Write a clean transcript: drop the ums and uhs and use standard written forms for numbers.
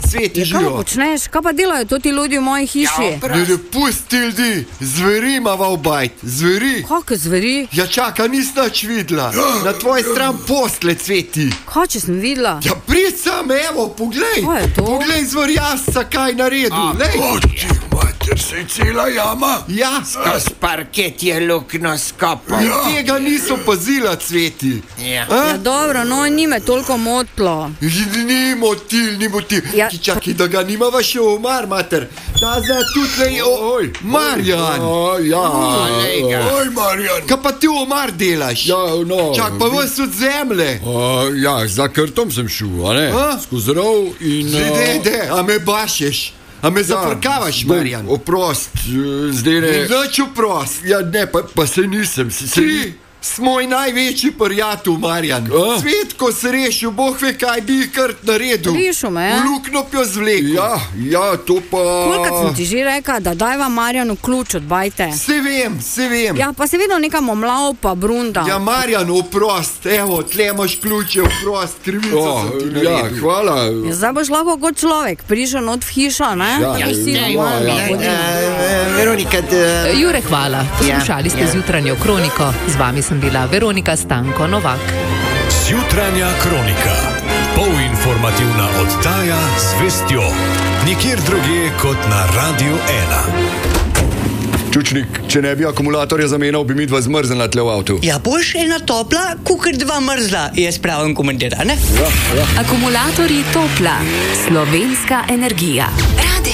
sveti Kaj živijo. počneš? Kaj pa delajo to ti ljudi v moji hiši? Ne pusti ljudi, zveri imava obajt, zveri. Kakšne zveri? Ja čaka, nis nič videla. Na tvoji stran posle cveti. Kaj, če sem videla? Ja prid sam, evo, poglej. Kaj je to? Poglej zvorjasca, kaj naredil. Oči, mater, se je cela jama. Ja, Skozi parket je luknjo skopal. tega niso pazila cveti. Ja. Ja, dobro, no, ni me toliko motlo. Ni motil. Ja. Čakaj, da ga nimava še omar, mater. Ta za tudi, oj, Marjan. Ja, glej ga. oj, Marjan. Kaj pa ti omar delaš? Ja, no. Čak, pa vas od zemlje. Ja, za krtom sem šel, a ne? A? Skozi rov in... Zide, a me bašeš, a me zafrkavaš, Marjan. Oprost, zdaj ne... Nič oprost. Ja, ne, pa se nisem. Ti, moj največji prijatelj, Marjan. A? Svet, ko se rešil, Bog ve, kaj bi krt naredil. Rešil me, ja? V luknjo pjo zvlekel. Ja, to pa... Kolikrat sem ti že rekla, da dajva Marjanu ključ od bajte? Se vem. Ja, pa se vedno nekam omlav pa brunda. Ja, Marjan, oprost, evo, tle imaš ključe, oprost, krivico sem ti Ja, naredil. hvala. Ja, zdaj boš lahko kot človek prišel not v hišo, ne? Ja, Da bi si ja, normalno ja, hodil. Veronika, Jure, hvala. Poslušali ste Ja. Zjutranjo kroniko. Z vami sem bila Veronika Stanko Novak. Zjutranja kronika. Polinformativna oddaja z vestjo. Nikjer drugje kot na Radio 1. Čučnik, če ne bi akumulatorja zamenjal, bi midva zmrznila tle v avtu. Ja, boš ena topla, kukar dva mrzla, jaz pravim komentar, ne? Akumulatorji Topla. Slovenska energija.